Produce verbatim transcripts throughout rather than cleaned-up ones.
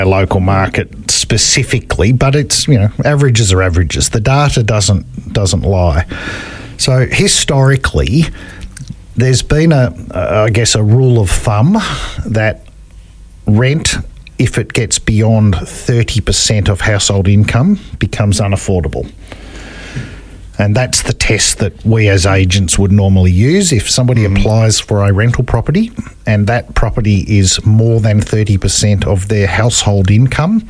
a local market specifically, but it's, you know, averages are averages. The data doesn't doesn't lie. So historically, there's been a, a I guess, a rule of thumb that rent, if it gets beyond thirty percent of household income, becomes unaffordable. And that's the test that we as agents would normally use. If somebody mm. applies for a rental property and that property is more than thirty percent of their household income,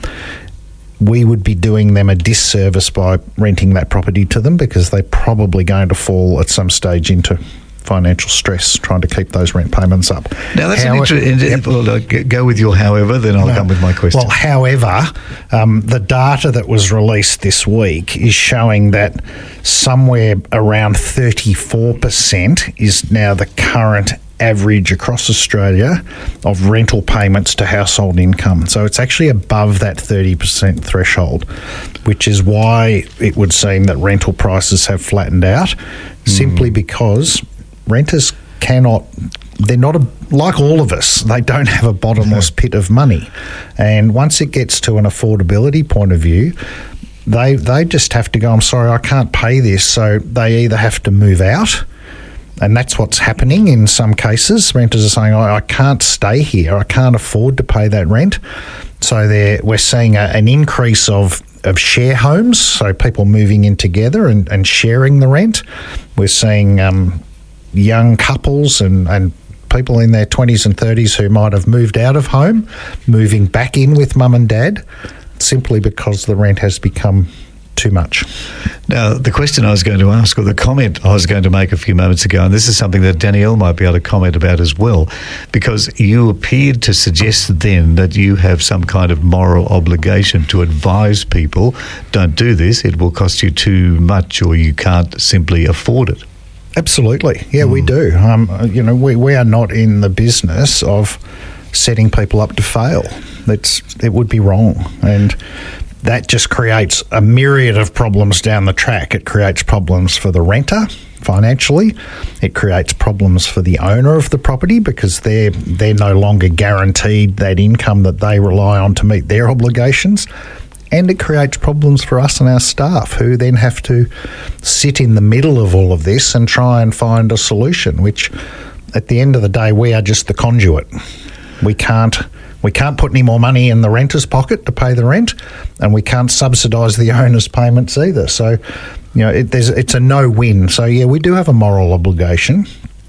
we would be doing them a disservice by renting that property to them, because they're probably going to fall at some stage into financial stress trying to keep those rent payments up. Now, that's How, an interesting... Yep. Well, go with your however, then I'll no, come with my question. Well, however, um, the data that was released this week is showing that somewhere around thirty-four percent is now the current average across Australia of rental payments to household income. So it's actually above that thirty percent threshold, which is why it would seem that rental prices have flattened out, mm. simply because renters cannot, they're not, a, like all of us, they don't have a bottomless pit of money. And once it gets to an affordability point of view, they they just have to go, I'm sorry, I can't pay this. So they either have to move out, and that's what's happening in some cases. Renters are saying, I, I can't stay here, I can't afford to pay that rent. So they're, we're seeing a, an increase of of share homes, so people moving in together and, and sharing the rent. We're seeing um, young couples and, and people in their twenties and thirties who might have moved out of home, moving back in with mum and dad, simply because the rent has become too much. Now, the question I was going to ask, or the comment I was going to make a few moments ago, and this is something that Danielle might be able to comment about as well, because you appeared to suggest then that you have some kind of moral obligation to advise people, don't do this, it will cost you too much, or you can't simply afford it. Absolutely. Yeah, mm. we do. Um, you know, we, we are not in the business of setting people up to fail. That's, it would be wrong. And that just creates a myriad of problems down the track. It creates problems for the renter financially. It creates problems for the owner of the property, because they're they're no longer guaranteed that income that they rely on to meet their obligations. And it creates problems for us and our staff, who then have to sit in the middle of all of this and try and find a solution, which at the end of the day, we are just the conduit. We can't we can't put any more money in the renter's pocket to pay the rent, and we can't subsidise the owner's payments either. So, you know, it, there's, it's a no-win. So, yeah, we do have a moral obligation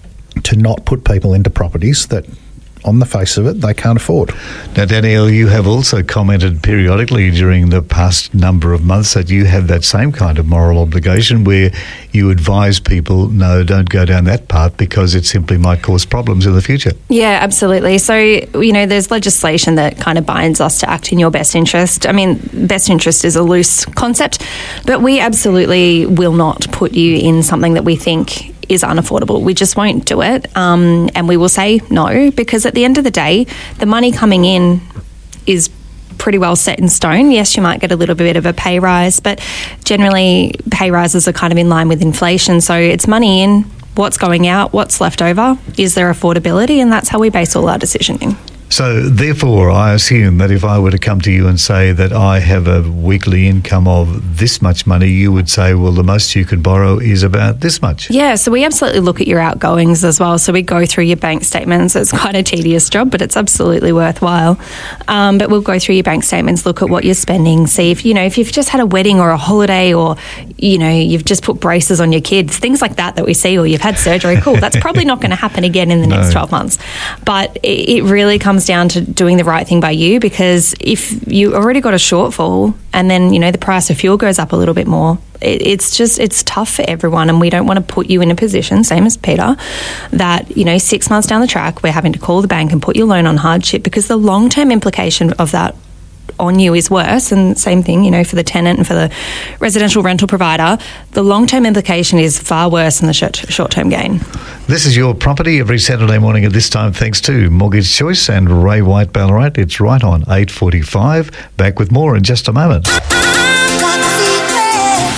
to not put people into properties that, on the face of it, they can't afford. Now, Danielle, you have also commented periodically during the past number of months that you have that same kind of moral obligation where you advise people, no, don't go down that path because it simply might cause problems in the future. Yeah, absolutely. So, you know, there's legislation that kind of binds us to act in your best interest. I mean, best interest is a loose concept, but we absolutely will not put you in something that we think is unaffordable. We just won't do it, um, and we will say no, because at the end of the day, the money coming in is pretty well set in stone. Yes, you might get a little bit of a pay rise, but generally pay rises are kind of in line with inflation. So it's money in, what's going out, what's left over, is there affordability, and that's how we base all our decisioning. So, therefore, I assume that if I were to come to you and say that I have a weekly income of this much money, you would say, well, the most you could borrow is about this much. Yeah, so we absolutely look at your outgoings as well. So we go through your bank statements. It's quite a tedious job, but it's absolutely worthwhile. Um, but we'll go through your bank statements, look at what you're spending, see if, you know, if you've just had a wedding or a holiday, or, you know, you've just put braces on your kids, things like that that we see, or you've had surgery, cool, that's probably not going to happen again in the no. next twelve months. But it, it really comes down to doing the right thing by you, because if you already got a shortfall and then, you know, the price of fuel goes up a little bit more, it, it's just, it's tough for everyone, and we don't want to put you in a position, same as Peter, that, you know, six months down the track we're having to call the bank and put your loan on hardship, because the long-term implication of that on you is worse. And same thing, you know, for the tenant and for the residential rental provider, the long-term implication is far worse than the short- short-term gain. This is Your Property every Saturday morning at this time, thanks to Mortgage Choice and Ray White Ballarat. It's right on eight forty-five. Back with more in just a moment.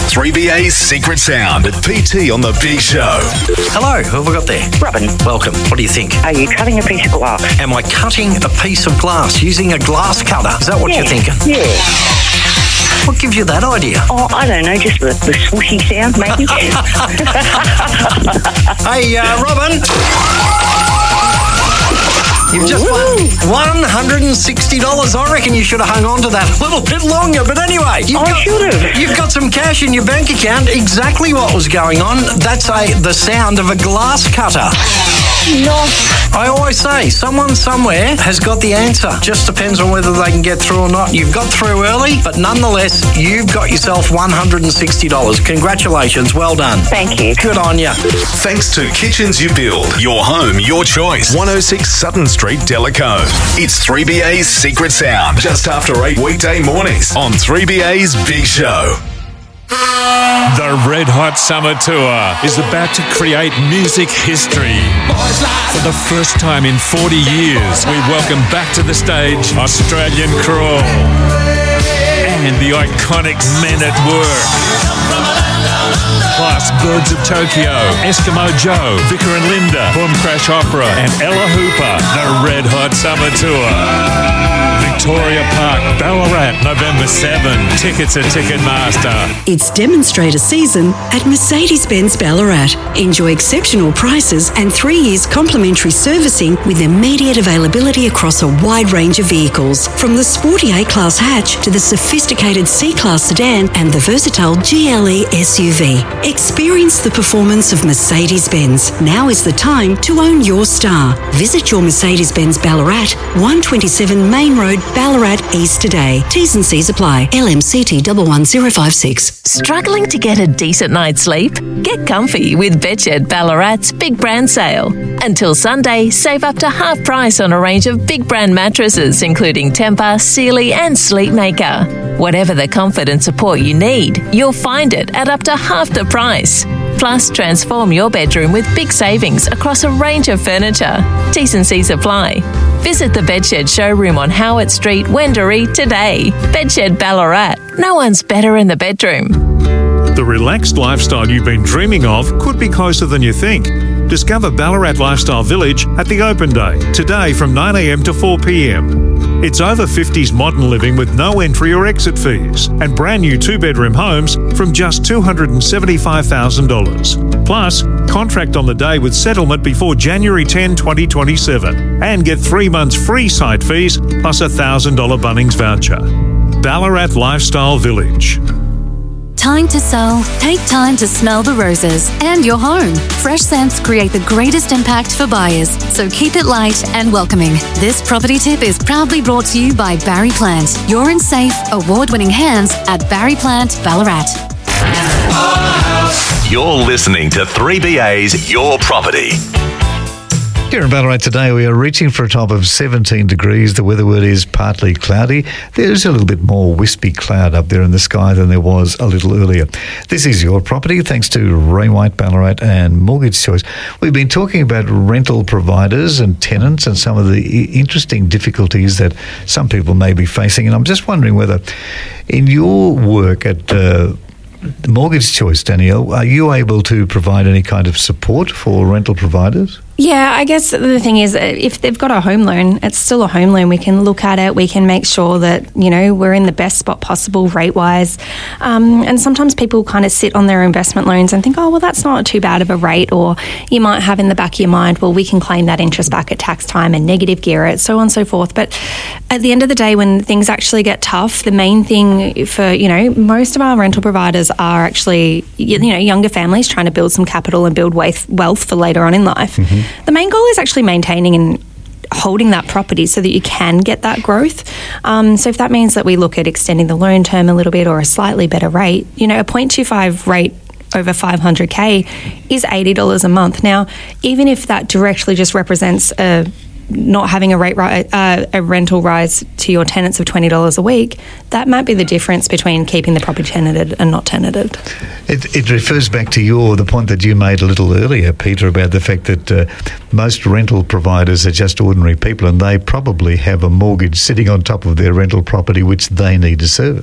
three B A's Secret Sound at P T on The Big Show. Hello, who have we got there? Robin, Welcome. What do you think? are you cutting a piece of glass? Am I cutting a piece of glass using a glass cutter? Is that what Yeah. you're thinking? Yeah. What gives you that idea? Oh, I don't know, just the, the swooshy sound, maybe. Hey, uh, Robin. You've just won one hundred sixty dollars. I reckon you should have hung on to that a little bit longer. But anyway, you've I got, should have. You've got some cash in your bank account. Exactly what was going on. That's a the sound of a glass cutter. No. I always say, someone somewhere has got the answer. Just depends on whether they can get through or not. You've got through early, but nonetheless, you've got yourself one hundred sixty dollars. Congratulations. Well done. Thank you. Good on you. Thanks to Kitchens You Build. Your home, your choice. one oh six Sutton Street, Delacombe. It's three B A's Secret Sound. Just after eight weekday mornings on three B A's Big Show. The Red Hot Summer Tour is about to create music history. For the first time in forty years, we welcome back to the stage Australian Crawl and the iconic Men at Work. Plus Birds of Tokyo, Eskimo Joe, Vicar and Linda, Boom Crash Opera and Ella Hooper. The Red Hot Summer Tour. Victoria Park, Ballarat, November seventh. Tickets at Ticketmaster. It's demonstrator season at Mercedes-Benz Ballarat. Enjoy exceptional prices and three years complimentary servicing with immediate availability across a wide range of vehicles, from the sporty A-Class hatch to the sophisticated C-Class sedan and the versatile G L E S U V. Experience the performance of Mercedes-Benz. Now is the time to own your star. Visit your Mercedes-Benz Ballarat, one twenty-seven Main Road, Ballarat East today. T's and C's apply. L M C T one one zero five six. Struggling to get a decent night's sleep? Get comfy with Bedshed Ballarat's Big Brand Sale. Until Sunday, save up to half price on a range of big brand mattresses, including Tempur, Sealy and Sleepmaker. Whatever the comfort and support you need, you'll find it at up to half the price. Plus, transform your bedroom with big savings across a range of furniture. T's and C's apply. Visit the Bedshed showroom on Howard Street, Wendouree today. Bedshed Ballarat. No one's better in the bedroom. The relaxed lifestyle you've been dreaming of could be closer than you think. Discover Ballarat Lifestyle Village at the Open Day, today from nine a m to four p m. It's over fifties modern living with no entry or exit fees and brand new two-bedroom homes from just two hundred seventy-five thousand dollars. Plus, contract on the day with settlement before January tenth, twenty twenty-seven and get three months free site fees plus a one thousand dollars Bunnings voucher. Ballarat Lifestyle Village. Time to sell. Take time to smell the roses and your home. Fresh scents create the greatest impact for buyers, so keep it light and welcoming. This property tip is proudly brought to you by Barry Plant. You're in safe, award-winning hands at Barry Plant, Ballarat. You're listening to three B A's Your Property. Here in Ballarat today, we are reaching for a top of seventeen degrees. The weather word is partly cloudy. There's a little bit more wispy cloud up there in the sky than there was a little earlier. This is Your Property, thanks to Ray White, Ballarat and Mortgage Choice. We've been talking about rental providers and tenants and some of the interesting difficulties that some people may be facing. And I'm just wondering whether in your work at uh, Mortgage Choice, Danielle, are you able to provide any kind of support for rental providers? Yeah, I guess the thing is, if they've got a home loan, it's still a home loan. We can look at it. We can make sure that, you know, we're in the best spot possible rate-wise. Um, and sometimes people kind of sit on their investment loans and think, oh, well, that's not too bad of a rate. Or you might have in the back of your mind, well, we can claim that interest back at tax time and negative gear it, so on and so forth. But at the end of the day, when things actually get tough, the main thing for, you know, most of our rental providers are actually, you know, younger families trying to build some capital and build wealth for later on in life. Mm-hmm. The main goal is actually maintaining and holding that property so that you can get that growth. Um, so if that means that we look at extending the loan term a little bit or a slightly better rate, you know, a zero point two five rate over five hundred K is eighty dollars a month. Now, even if that directly just represents a not having a rate ri- uh, a rental rise to your tenants of twenty dollars a week, that might be the difference between keeping the property tenanted and not tenanted. It, it refers back to your the point that you made a little earlier, Peter, about the fact that uh, most rental providers are just ordinary people and they probably have a mortgage sitting on top of their rental property which they need to service.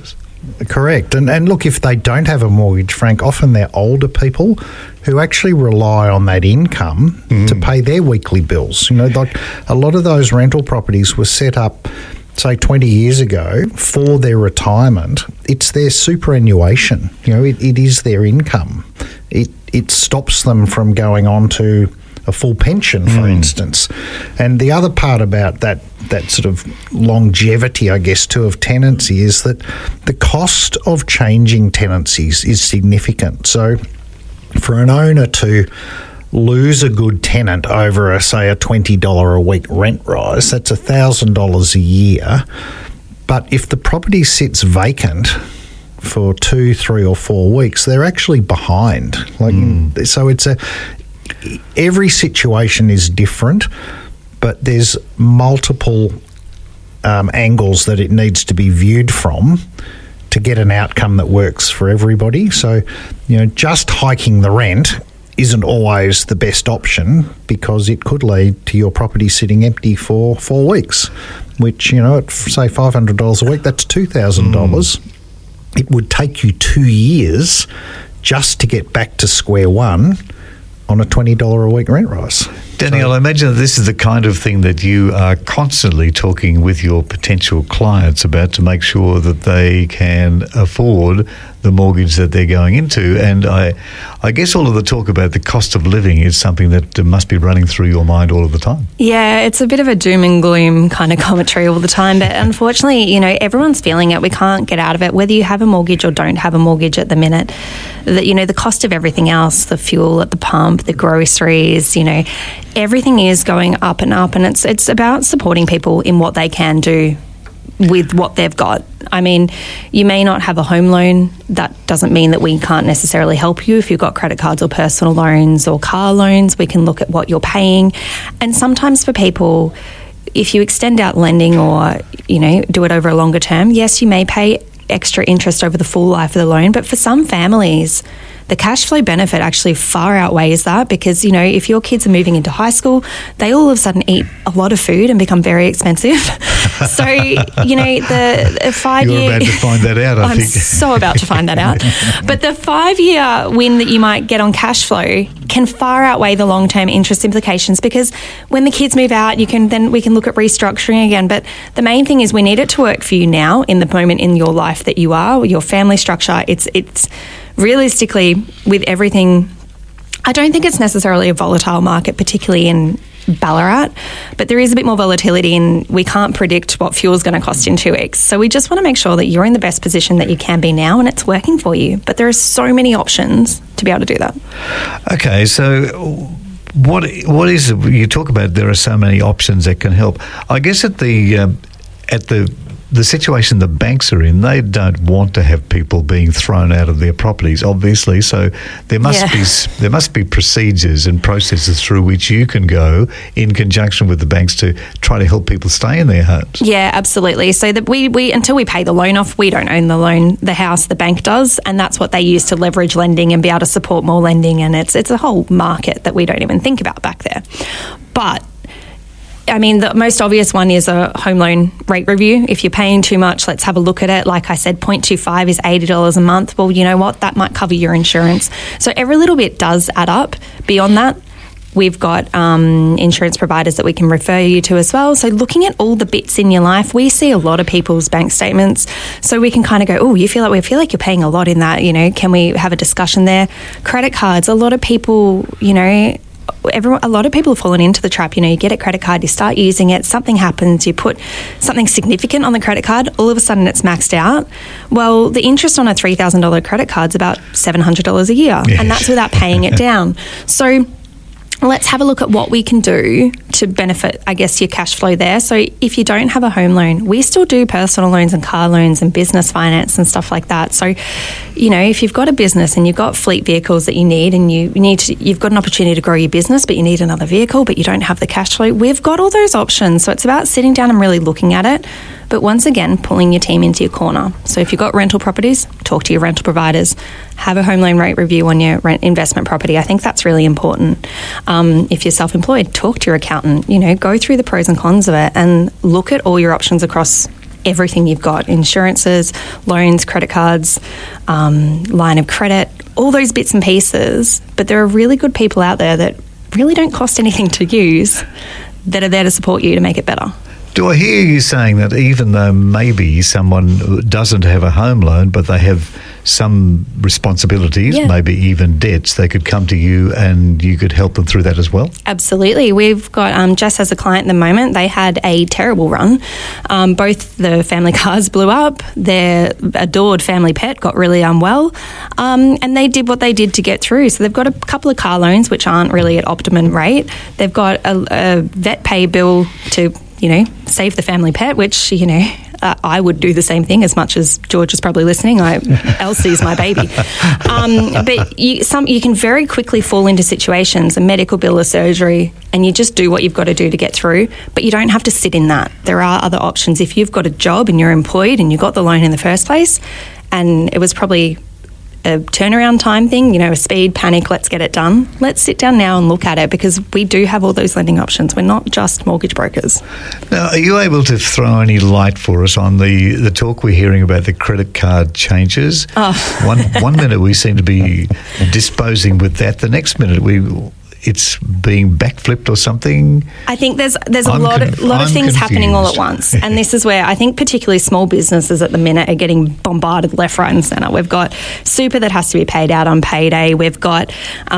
Correct. And and look, if they don't have a mortgage, Frank, often they're older people who actually rely on that income mm. to pay their weekly bills. You know, like a lot of those rental properties were set up, say, twenty years ago for their retirement. It's their superannuation. You know, it, it is their income. It it stops them from going on to a full pension, for mm. instance. And the other part about that that sort of longevity, I guess, too, of tenancy is that the cost of changing tenancies is significant. So for an owner to lose a good tenant over, a, say, a twenty dollars a week rent rise, that's one thousand dollars a year. But if the property sits vacant for two, three or four weeks, they're actually behind. Like, mm. So it's a... Every situation is different, but there's multiple um, angles that it needs to be viewed from to get an outcome that works for everybody. So, you know, just hiking the rent isn't always the best option because it could lead to your property sitting empty for four weeks, which, you know, at, say, five hundred dollars a week, that's two thousand dollars. Mm. It would take you two years just to get back to square one on a twenty dollars a week rent rise. Danielle, I imagine that this is the kind of thing that you are constantly talking with your potential clients about to make sure that they can afford the mortgage that they're going into. And I I guess all of the talk about the cost of living is something that must be running through your mind all of the time. Yeah, it's a bit of a doom and gloom kind of commentary all the time. But unfortunately, you know, everyone's feeling it. We can't get out of it, whether you have a mortgage or don't have a mortgage at the minute. That, you know, the cost of everything else, the fuel at the pump, the groceries, you know, everything is going up and up, and it's it's about supporting people in what they can do with what they've got. I mean, you may not have a home loan. That doesn't mean that we can't necessarily help you. If you've got credit cards or personal loans or car loans, we can look at what you're paying. And sometimes for people, if you extend out lending or, you know, do it over a longer term, yes, you may pay extra interest over the full life of the loan, but for some families, the cash flow benefit actually far outweighs that because, you know, if your kids are moving into high school, they all of a sudden eat a lot of food and become very expensive. So, you know, the, the five-year... You're about to find that out, I I'm think. I'm so about to find that out. But the five-year win that you might get on cash flow can far outweigh the long-term interest implications because when the kids move out, you can then we can look at restructuring again. But the main thing is we need it to work for you now in the moment in your life that you are, your family structure. It's it's... Realistically, with everything, I don't think it's necessarily a volatile market, particularly in Ballarat, but there is a bit more volatility and we can't predict what fuel is going to cost in two weeks. So we just want to make sure that you're in the best position that you can be now and it's working for you. But there are so many options to be able to do that. Okay, so what what is it? You talk about there are so many options that can help. I guess at the um, at the the situation the banks are in, they don't want to have people being thrown out of their properties, obviously. So there must yeah. be there must be procedures and processes through which you can go in conjunction with the banks to try to help people stay in their homes. Yeah, absolutely. So that we, we until we pay the loan off, we don't own the loan. The house, the bank does, and that's what they use to leverage lending and be able to support more lending. And it's it's a whole market that we don't even think about back there. But I mean, the most obvious one is a home loan rate review. If you're paying too much, let's have a look at it. Like I said, zero point two five is eighty dollars a month. Well, you know what? That might cover your insurance. So every little bit does add up. Beyond that, we've got um, insurance providers that we can refer you to as well. So looking at all the bits in your life, we see a lot of people's bank statements. So we can kind of go, oh, you feel like we feel like you're paying a lot in that. You know, can we have a discussion there? Credit cards. A lot of people, you know, Everyone, a lot of people have fallen into the trap. You know, you get a credit card, you start using it, something happens, you put something significant on the credit card, all of a sudden it's maxed out. Well, the interest on a three thousand dollars credit card is about seven hundred dollars a year, yes. and that's without paying it down. So let's have a look at what we can do to benefit, I guess, your cash flow there. So if you don't have a home loan, we still do personal loans and car loans and business finance and stuff like that. So, you know, if you've got a business and you've got fleet vehicles that you need and you need to, you've got an opportunity to grow your business, but you need another vehicle, but you don't have the cash flow, we've got all those options. So it's about sitting down and really looking at it. But once again, pulling your team into your corner. So if you've got rental properties, talk to your rental providers, have a home loan rate review on your rent investment property. I think that's really important. Um, if you're self-employed, talk to your accountant, you know, go through the pros and cons of it and look at all your options across everything you've got: insurances, loans, credit cards, um, line of credit, all those bits and pieces. But there are really good people out there that really don't cost anything to use that are there to support you to make it better. Do I hear you saying that even though maybe someone doesn't have a home loan, but they have some responsibilities, Yeah. maybe even debts, they could come to you and you could help them through that as well? Absolutely. We've got um, Jess as a client at the moment. They had a terrible run. Um, both the family cars blew up. Their adored family pet got really unwell. Um, and they did what they did to get through. So they've got a couple of car loans, which aren't really at optimum rate. They've got a, a vet pay bill to, you know, save the family pet, which, you know, uh, I would do the same thing as much as George is probably listening. I, Elsie's my baby. Um, but you, some, you can very quickly fall into situations, a medical bill, a surgery, and you just do what you've got to do to get through. But you don't have to sit in that. There are other options. If you've got a job and you're employed and you got the loan in the first place, and it was probably a turnaround time thing, you know, a speed, panic, let's get it done. Let's sit down now and look at it, because we do have all those lending options. We're not just mortgage brokers. Now, are you able to throw any light for us on the, the talk we're hearing about the credit card changes? Oh. one, one minute we seem to be disposing with that. The next minute we... it's being backflipped or something. I think there's there's a I'm lot conf- of lot of I'm things happening all at confused. once, and this is where I think particularly small businesses at the minute are getting bombarded left, right, and centre. We've got super that has to be paid out on payday. We've got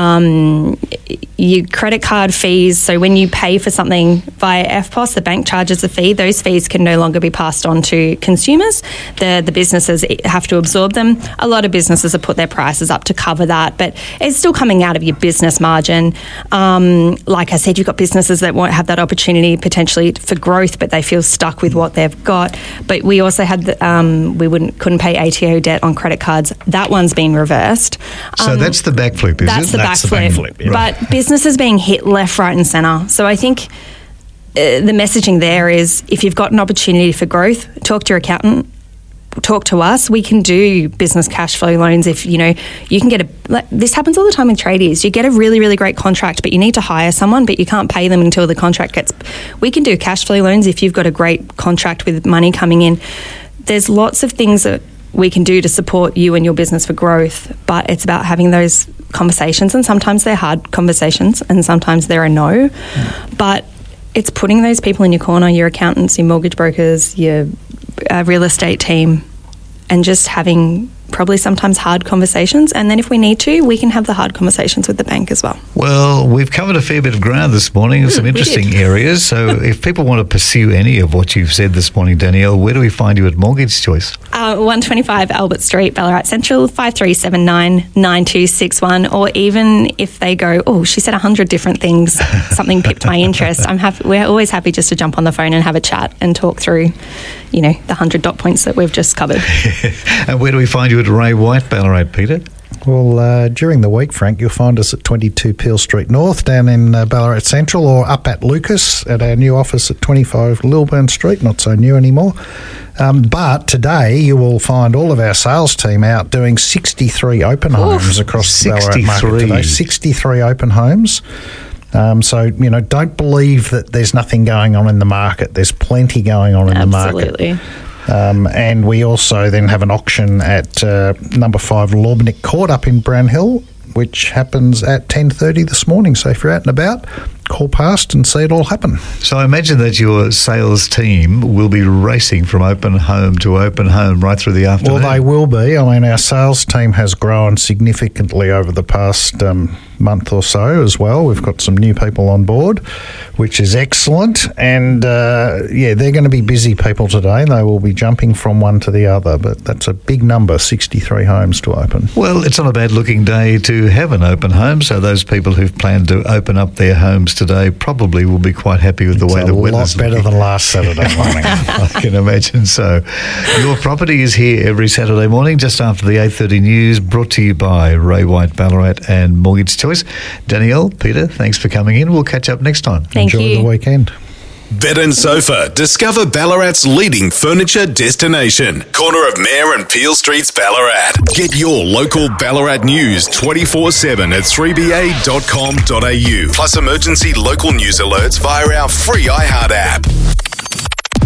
um, your credit card fees. So when you pay for something via F P O S, the bank charges a fee. Those fees can no longer be passed on to consumers. The the businesses have to absorb them. A lot of businesses have put their prices up to cover that, but it's still coming out of your business margin. Um, like I said, you've got businesses that won't have that opportunity potentially for growth, but they feel stuck with what they've got. But we also had the, um, we wouldn't couldn't pay A T O debt on credit cards. That one's been reversed. So Um, that's the backflip, is that's it? the That's the backflip. backflip, yeah. But businesses being hit left, right, and centre. So I think uh, the messaging there is, if you've got an opportunity for growth, talk to your accountant. Talk to us. We can do business cash flow loans. If you know, you can get a. Like, this happens all the time with tradies. You get a really, really great contract, but you need to hire someone, but you can't pay them until the contract gets. We can do cash flow loans if you've got a great contract with money coming in. There's lots of things that we can do to support you and your business for growth, but it's about having those conversations, and sometimes they're hard conversations, and sometimes they're a no. Mm. But it's putting those people in your corner, your accountants, your mortgage brokers, your uh, real estate team, and just having probably sometimes hard conversations. And then if we need to, we can have the hard conversations with the bank as well. Well, we've covered a fair bit of ground this morning, some interesting areas. So if people want to pursue any of what you've said this morning, Danielle, where do we find you at Mortgage Choice? Uh, one twenty-five Albert Street, Ballarat Central, five three seven nine, nine two six one. Or even if they go, oh, she said a hundred different things, something piqued my interest. I'm happy. We're always happy just to jump on the phone and have a chat and talk through, you know, the hundred dot points that we've just covered. And where do we find you at Ray White, Ballarat, Peter? Well, uh, during the week, Frank, you'll find us at twenty-two Peel Street North down in uh, Ballarat Central, or up at Lucas at our new office at twenty-five Lilburn Street, not so new anymore. Um, but today you will find all of our sales team out doing sixty-three open homes across the Ballarat market today. sixty-three open homes. Um, so, you know, don't believe that there's nothing going on in the market. There's plenty going on in Absolutely. the market. Um, and we also then have an auction at uh, number five Laubnick Court up in Brown Hill, which happens at ten thirty this morning. So if you're out and about, call past and see it all happen. So I imagine that your sales team will be racing from open home to open home right through the afternoon. Well, they will be. I mean, our sales team has grown significantly over the past um, month or so as well. We've got some new people on board, which is excellent. And, uh, yeah, they're going to be busy people today. They will be jumping from one to the other. But that's a big number, sixty-three homes to open. Well, it's not a bad looking day to have an open home. So those people who've planned to open up their homes today probably will be quite happy with the It's way a the lot weather's better looking. than last Saturday morning. I can imagine so. Your Property is here every Saturday morning just after the eight thirty news, brought to you by Ray White, Ballarat and Mortgage Choice. Danielle, Peter, thanks for coming in. We'll catch up next time. Thank Enjoy you. the weekend. Bed and Sofa. Discover Ballarat's leading furniture destination. Corner of Mayor and Peel Streets, Ballarat. Get your local Ballarat news twenty-four seven at three b a dot com dot a u. Plus emergency local news alerts via our free iHeart app.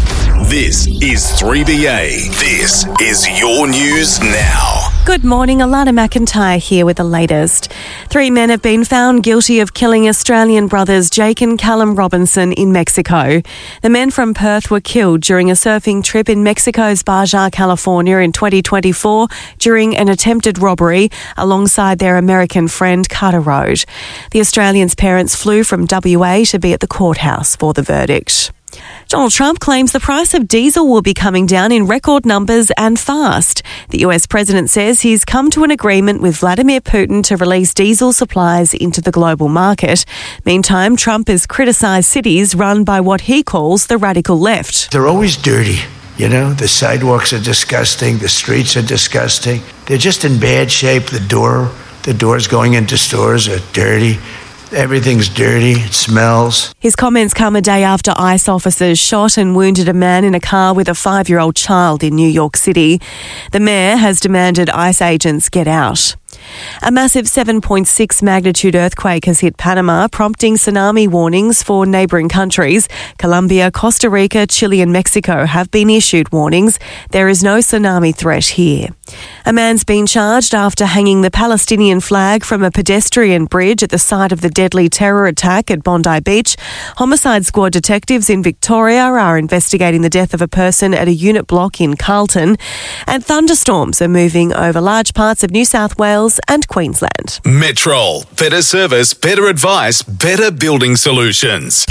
This is three B A. This is your news now. Good morning, Alana McIntyre here with the latest. Three men have been found guilty of killing Australian brothers Jake and Callum Robinson in Mexico. The men from Perth were killed during a surfing trip in Mexico's Baja, California in twenty twenty-four during an attempted robbery alongside their American friend Carter Road. The Australians' parents flew from W A to be at the courthouse for the verdict. Donald Trump claims the price of diesel will be coming down in record numbers and fast. The U S president says he's come to an agreement with Vladimir Putin to release diesel supplies into the global market. Meantime, Trump has criticised cities run by what he calls the radical left. They're always dirty. You know, the sidewalks are disgusting. The streets are disgusting. They're just in bad shape. The door, the doors going into stores are dirty. Everything's dirty. It smells. His comments come a day after ICE officers shot and wounded a man in a car with a five-year-old child in New York City. The mayor has demanded ICE agents get out. A massive seven point six magnitude earthquake has hit Panama, prompting tsunami warnings for neighbouring countries. Colombia, Costa Rica, Chile and Mexico have been issued warnings. There is no tsunami threat here. A man's been charged after hanging the Palestinian flag from a pedestrian bridge at the site of the deadly terror attack at Bondi Beach. Homicide Squad detectives in Victoria are investigating the death of a person at a unit block in Carlton. And thunderstorms are moving over large parts of New South Wales and Queensland. Metrol. Better service, better advice, better building solutions.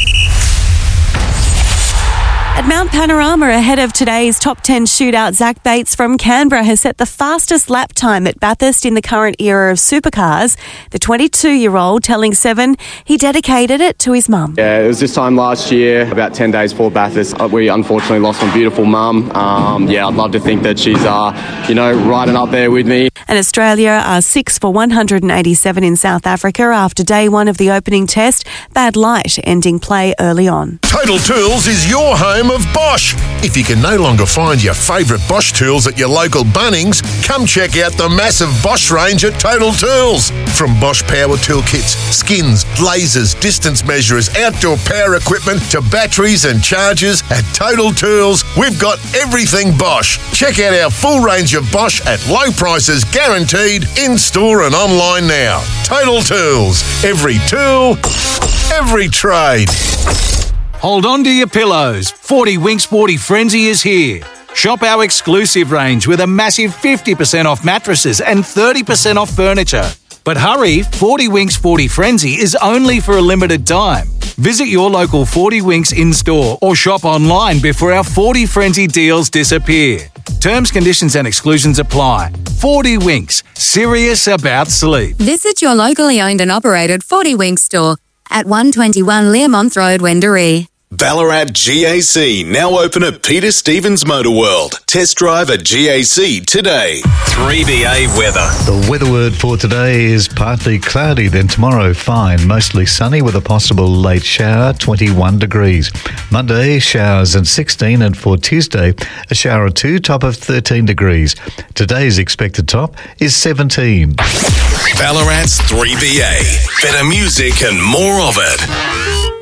At Mount Panorama, ahead of today's top ten shootout, Zach Bates from Canberra has set the fastest lap time at Bathurst in the current era of supercars. The twenty-two-year-old telling Seven he dedicated it to his mum. Yeah, it was this time last year, about ten days before Bathurst. We unfortunately lost my beautiful mum. Um, yeah, I'd love to think that she's, uh, you know, riding up there with me. And Australia are six for one hundred eighty-seven in South Africa after day one of the opening test. Bad light ending play early on. Total Tools is your home of Bosch. If you can no longer find your favourite Bosch tools at your local Bunnings, come check out the massive Bosch range at Total Tools. From Bosch power tool kits, skins, lasers, distance measurers, outdoor power equipment to batteries and chargers, at Total Tools, we've got everything Bosch. Check out our full range of Bosch at low prices, guaranteed, in-store and online now. Total Tools. Every tool, every trade. Hold on to your pillows. forty Winks forty Frenzy is here. Shop our exclusive range with a massive fifty percent off mattresses and thirty percent off furniture. But hurry, forty Winks forty Frenzy is only for a limited time. Visit your local forty Winks in-store or shop online before our forty Frenzy deals disappear. Terms, conditions and exclusions apply. forty Winks, serious about sleep. Visit your locally owned and operated forty Winks store at one twenty-one Learmonth Road, Wendouree. Ballarat G A C now open at Peter Stevens Motor World. Test drive at G A C today. three B A weather. The weather word for today is partly cloudy, then tomorrow fine, mostly sunny with a possible late shower, twenty-one degrees. Monday, showers and sixteen, and for Tuesday, a shower or two, top of thirteen degrees. Today's expected top is seventeen. Ballarat's three B A. Better music and more of it.